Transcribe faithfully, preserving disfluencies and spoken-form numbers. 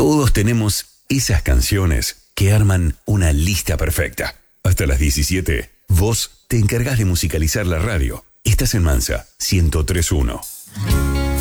Todos tenemos esas canciones que arman una lista perfecta. Hasta las diecisiete, vos te encargás de musicalizar la radio. Estás en Mansa ciento tres punto uno.